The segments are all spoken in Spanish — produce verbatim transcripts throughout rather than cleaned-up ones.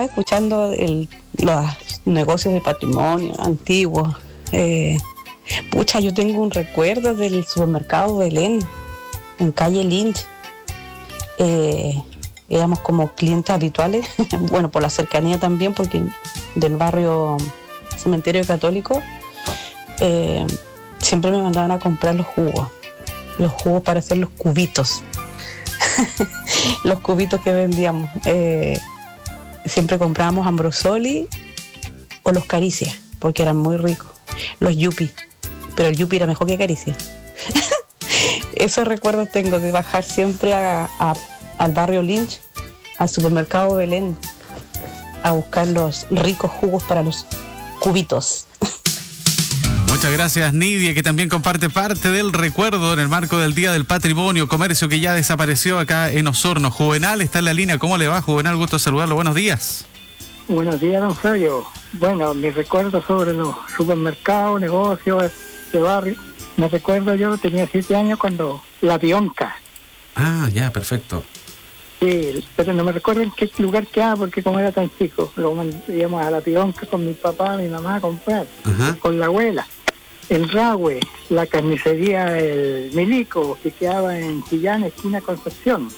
escuchando el, los negocios de patrimonio antiguos. Eh, pucha, yo tengo un recuerdo del supermercado Belén, en calle Lynch. Eh, éramos como clientes habituales, bueno, por la cercanía también, porque del barrio Cementerio Católico, eh, siempre me mandaban a comprar los jugos, los jugos para hacer los cubitos, los cubitos que vendíamos. Eh, siempre comprábamos Ambrosoli o los Caricia, porque eran muy ricos, los Yupi, pero el Yupi era mejor que Caricia. Esos recuerdos tengo de bajar siempre a, a, al barrio Lynch, al supermercado Belén, a buscar los ricos jugos para los cubitos. Muchas gracias, Nidia, que también comparte parte del recuerdo en el marco del Día del Patrimonio, comercio que ya desapareció acá en Osorno. Juvenal está en la línea. ¿Cómo le va, Juvenal? Gusto saludarlo. Buenos días. Buenos días, don Fabio. Bueno, mis recuerdos sobre los supermercados, negocios de barrio. Me recuerdo, yo tenía siete años cuando la Pionca. Ah, ya, perfecto. Sí, pero no me recuerdo en qué lugar quedaba porque como era tan chico, lo íbamos a la Pionca con mi papá, mi mamá a comprar, uh-huh. con la abuela. El Rahue, la carnicería El Milico, que quedaba en Chillán, esquina Concepción.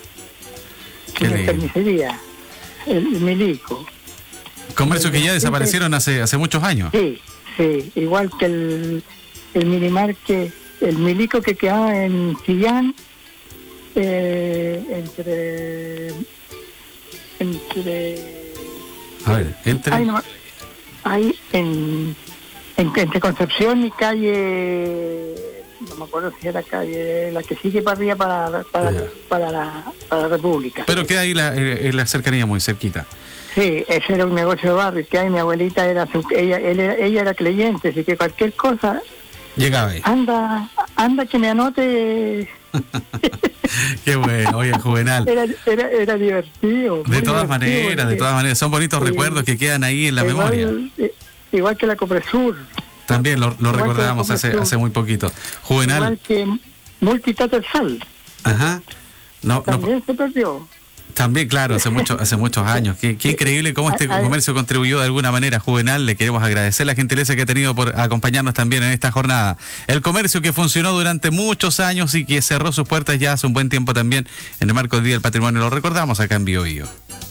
La carnicería, El Milico. Comercio que ya desaparecieron hace hace muchos años. Sí, sí, igual que el, el Minimarque, el Milico que quedaba en Chillán, eh, entre... entre... A ver, entre... Ahí, no, ahí en, en, entre Concepción y calle... no me acuerdo si era calle, la que sigue para arriba para, para, yeah. para, la, para la República. Pero queda ahí la, en la cercanía, muy cerquita. Sí, ese era un negocio de barrio, que ahí mi abuelita era, su, ella, ella, ella era creyente, así que cualquier cosa... Llegaba ahí. Anda, anda que me anote... Qué bueno, oye, Juvenal. Era, era, era divertido. De todas divertido, maneras, porque, de todas maneras, son bonitos sí, recuerdos que quedan ahí en la igual, memoria. Igual que la Copresur. También lo, lo recordábamos hace hace muy poquito. Juvenal. Igual que Multitatersal. Ajá. No, También no, se perdió. También, claro, hace mucho, hace muchos años. Qué, qué increíble cómo este comercio contribuyó de alguna manera, Juvenal. Le queremos agradecer la gentileza que ha tenido por acompañarnos también en esta jornada. El comercio que funcionó durante muchos años y que cerró sus puertas ya hace un buen tiempo también en el marco del Día del Patrimonio. Lo recordamos acá en Bio Bio.